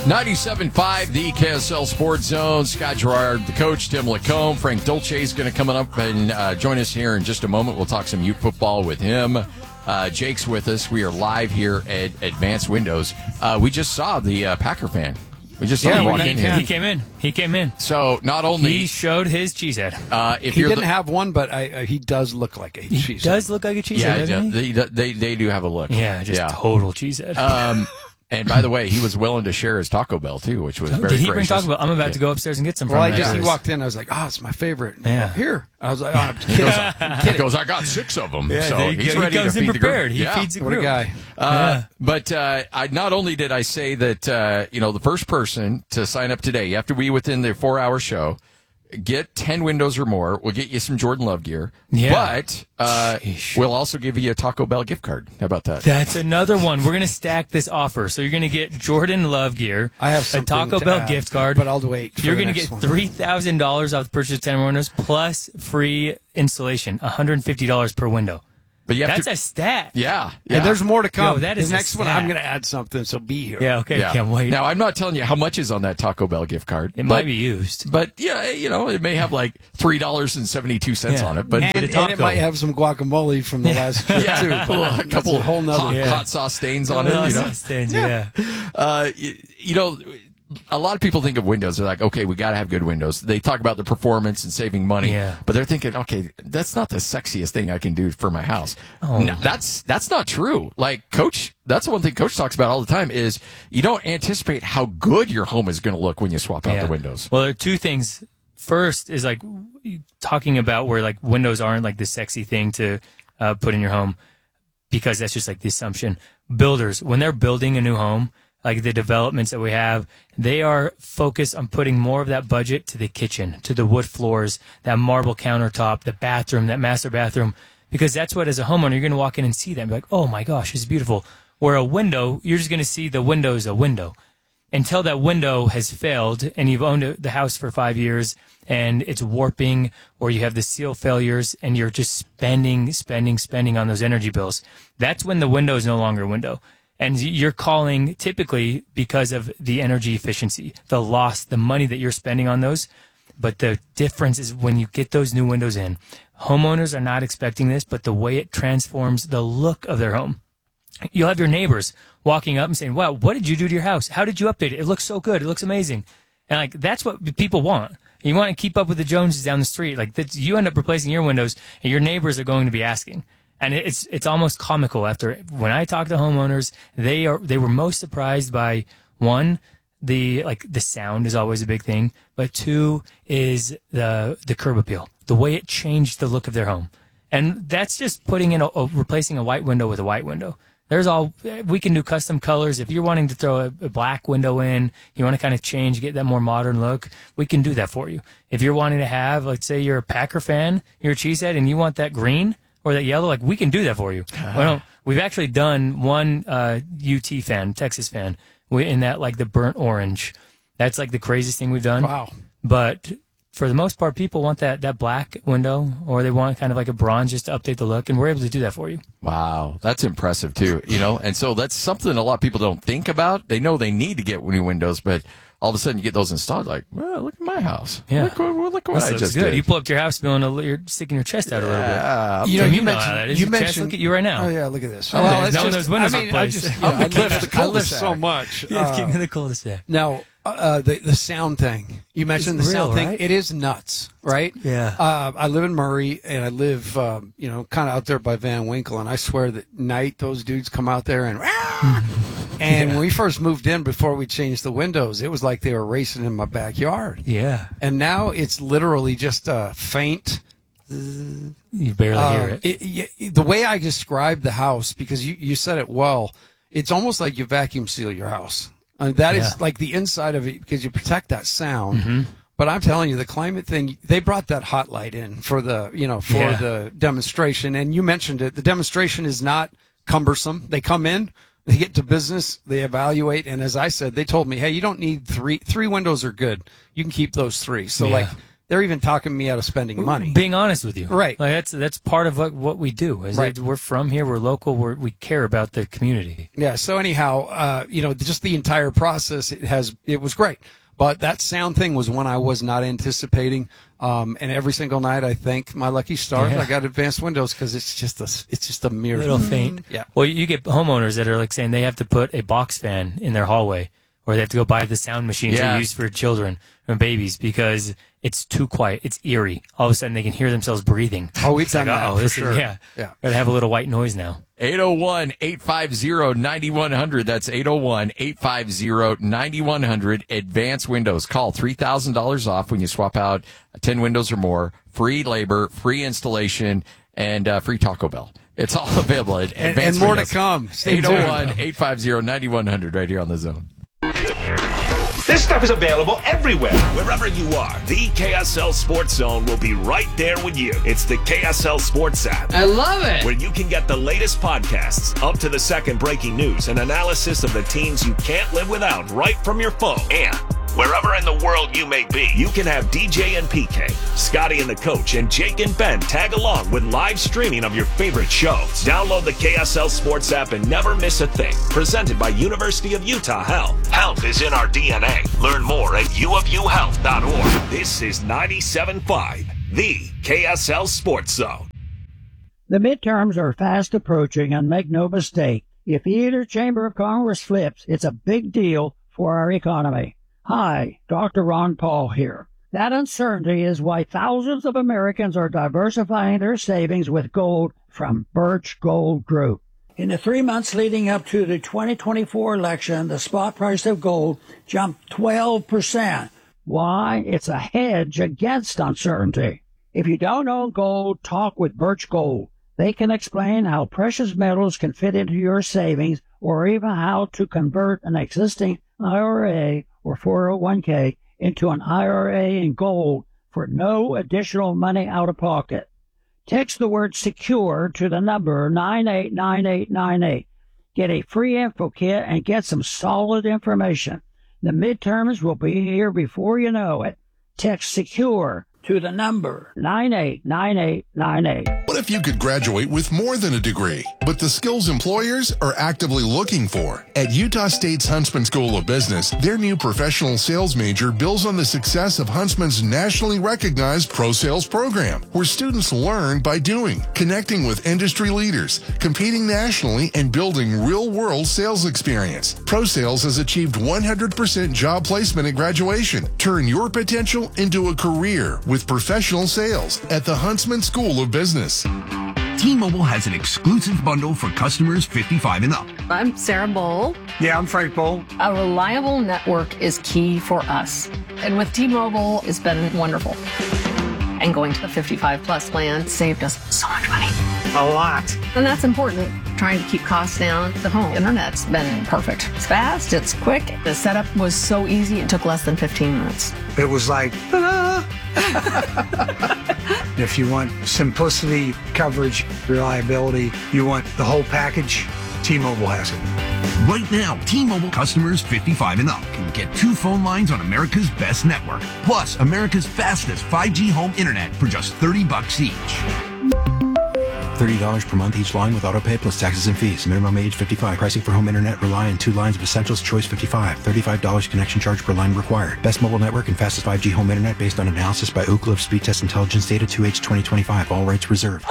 97.5, the KSL Sports Zone. Scott Gerard, the coach, Tim Lacombe. Frank Dolce is going to come up and join us here in just a moment. We'll talk some Ute football with him. Jake's with us. We are live here at Advanced Windows. We just saw the Packer fan. We just saw him walk in here. He came in. So not only... He showed his cheesehead. He didn't have one, but he does look like a cheesehead. He does look like a cheesehead, doesn't he? They do have a look. Yeah, total cheesehead. And by the way, he was willing to share his Taco Bell, too, which was very Did he gracious. bring Taco Bell? I'm about to go upstairs and get some from he walked in. I was like, it's my favorite. Yeah. Here. I was like, He goes, I got 6 of them. Yeah, so he's ready goes to in feed prepared. the He group. feeds the what group. a guy. But I not only did I say that, the first person to sign up today, you have to be within the 4-hour show, get 10 windows or more. We'll get you some Jordan Love gear. Yeah. But we'll also give you a Taco Bell gift card. How about that? That's another one. We're going to stack this offer. So you're going to get Jordan Love gear, I have a something Taco to Bell add, gift card. but I'll wait for You're the going to next get one. $3,000 off the purchase of 10 windows plus free installation, $150 per window. But you have That's a stat. Yeah. And there's more to come. Yo, that is the a next one, stat. I'm going to add something, so be here. Yeah, okay. Can't wait. Now, I'm not telling you how much is on that Taco Bell gift card. It might be used. But, yeah, it may have like $3.72 on it. But And it might have some guacamole from the last trip, too. a couple whole nother. hot sauce stains on it. A lot of people think of windows. They're like, okay, we got to have good windows. They talk about the performance and saving money. Yeah. But they're thinking, okay, that's not the sexiest thing I can do for my house. Oh. No, that's not true. Like, Coach, that's the one thing Coach talks about all the time is you don't anticipate how good your home is going to look when you swap out the windows. Well, there are two things. First is like talking about where like windows aren't like the sexy thing to put in your home because that's just like the assumption. Builders, when they're building a new home, like the developments that we have, they are focused on putting more of that budget to the kitchen, to the wood floors, that marble countertop, the bathroom, that master bathroom, because that's what, as a homeowner, you're going to walk in and see that and be like, oh my gosh, it's beautiful. Where a window, you're just going to see the window as a window. Until that window has failed and you've owned the house for 5 years and it's warping or you have the seal failures and you're just spending on those energy bills, that's when the window is no longer a window. And you're calling typically because of the energy efficiency, the loss, the money that you're spending on those. But the difference is when you get those new windows in, homeowners are not expecting this, but the way it transforms the look of their home. You'll have your neighbors walking up and saying, wow, what did you do to your house? How did you update it? It looks so good. It looks amazing. And like, that's what people want. You want to keep up with the Joneses down the street. Like you end up replacing your windows and your neighbors are going to be asking. And it's almost comical after when I talk to homeowners, they were most surprised by one, the sound is always a big thing, but two is the curb appeal, the way it changed the look of their home. And that's just putting in replacing a white window with a white window. We can do custom colors. If you're wanting to throw a black window in, you want to kind of change, get that more modern look, we can do that for you. If you're wanting to have, let's say you're a Packer fan, you're a cheesehead and you want that green, or that yellow, like we can do that for you. We've actually done one UT fan, Texas fan, in that like the burnt orange. That's like the craziest thing we've done. Wow. But for the most part, people want that black window, or they want kind of like a bronze just to update the look, and we're able to do that for you. Wow, that's impressive too. And so that's something a lot of people don't think about. They know they need to get new windows, but all of a sudden you get those installed, like, well, look at my house. Yeah. Look what I just good. did. You pull up to your house feeling you're sticking your chest out a little bit. Yeah. You know how that is. You Your chest, mentioned. look at you right now. Oh yeah, look at this. Those windows are placed. I live so much. King of the cul-de-sac. Now, the sound thing. You mentioned It's the sound real, thing. right? It is nuts, right? Yeah. I live in Murray, and I live, kind of out there by Van Winkle, and I swear that night those dudes come out there and. And when we first moved in, before we changed the windows, it was like they were racing in my backyard. Yeah. And now it's literally just a faint. You barely hear it. The way I described the house, because you said it well, it's almost like you vacuum seal your house. That is like the inside of it, because you protect that sound. Mm-hmm. But I'm telling you, the climate thing, they brought that hot light in for the, the demonstration. And you mentioned it. The demonstration is not cumbersome. They come in, they get to business, they evaluate. And as I said, they told me, hey, you don't need three. 3 windows are good. You can keep those 3. So they're even talking me out of spending money. Being honest with you, right? Like that's part of what we do. Is right. We're from here. We're local. We care about the community. Yeah. So anyhow, just the entire process, it was great. But that sound thing was one I was not anticipating. And every single night I thank my lucky stars. I got advanced windows because it's just a mere little faint. Yeah. Well, you get homeowners that are like saying they have to put a box fan in their hallway, or they have to go buy the sound machines they use for children or babies because it's too quiet. It's eerie. All of a sudden they can hear themselves breathing. Oh, we've done that for sure. Yeah. Gotta have a little white noise now. 801-850-9100. That's 801-850-9100. Advanced Windows. Call $3,000 off when you swap out 10 windows or more. Free labor, free installation, and free Taco Bell. It's all available at Advanced and more Windows. To come. 801-850-9100 right here on The Zone. This stuff is available everywhere. Wherever you are, the KSL Sports Zone will be right there with you. It's the KSL Sports app. I love it. Where you can get the latest podcasts, up to the second breaking news, and analysis of the teams you can't live without right from your phone. And wherever in the world you may be, you can have DJ and PK, Scotty and the Coach, and Jake and Ben tag along with live streaming of your favorite shows. Download the KSL Sports app and never miss a thing. Presented by University of Utah Health. Health is in our DNA. Learn more at uofuhealth.org. This is 97.5, the KSL Sports Zone. The midterms are fast approaching, and make no mistake, if either chamber of Congress flips, it's a big deal for our economy. Hi, Dr. Ron Paul here. That uncertainty is why thousands of Americans are diversifying their savings with gold from Birch Gold Group. In the 3 months leading up to the 2024 election, the spot price of gold jumped 12%. Why? It's a hedge against uncertainty. If you don't own gold, talk with Birch Gold. They can explain how precious metals can fit into your savings, or even how to convert an existing IRA or 401k into an IRA in gold for no additional money out of pocket. Text the word SECURE to the number 989898. Get a free info kit and get some solid information. The midterms will be here before you know it. Text SECURE to the number 989898. What if you could graduate with more than a degree, but the skills employers are actively looking for? At Utah State's Huntsman School of Business, their new professional sales major builds on the success of Huntsman's nationally recognized Pro Sales program, where students learn by doing, connecting with industry leaders, competing nationally, and building real-world sales experience. Pro Sales has achieved 100% job placement at graduation. Turn your potential into a career with professional sales at the Huntsman School of Business. T-Mobile has an exclusive bundle for customers 55 and up. I'm Sarah Bowl. Yeah, I'm Frank Bowl. A reliable network is key for us. And with T-Mobile, it's been wonderful. And going to the 55 plus plan saved us so much money. A lot. And that's important. Trying to keep costs down. The home internet's been perfect. It's fast, it's quick. The setup was so easy, it took less than 15 minutes. It was like, ta-da! If you want simplicity, coverage, reliability, you want the whole package, T-Mobile has it. Right now, T-Mobile customers 55 and up can get 2 phone lines on America's best network, plus America's fastest 5G home internet for just $30 each. $30 per month each line with autopay plus taxes and fees. Minimum age 55. Pricing for home internet rely on 2 lines of Essentials Choice 55. $35 connection charge per line required. Best mobile network and fastest 5G home internet based on analysis by Oak Cliff Speed Test Intelligence Data 2H 2025. All rights reserved.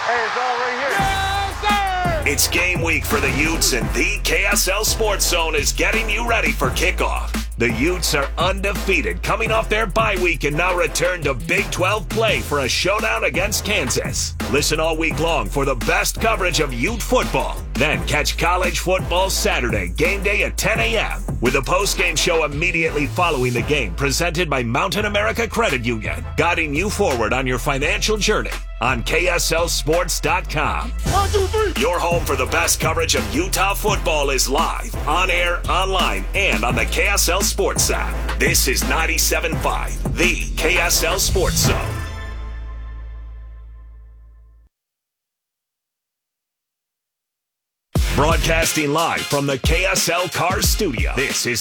It's game week for the Utes, and the KSL Sports Zone is getting you ready for kickoff. The Utes are undefeated, coming off their bye week and now return to Big 12 play for a showdown against Kansas. Listen all week long for the best coverage of Ute football. Then catch college football Saturday, game day at 10 a.m. with a post-game show immediately following the game, presented by Mountain America Credit Union, guiding you forward on your financial journey on KSLSports.com. 1, 2, 3. Your home for the best coverage of Utah football is live, on air, online, and on the KSL Sports app. This is 97.5, the KSL Sports Zone. Broadcasting live from the KSL Cars Studio, this is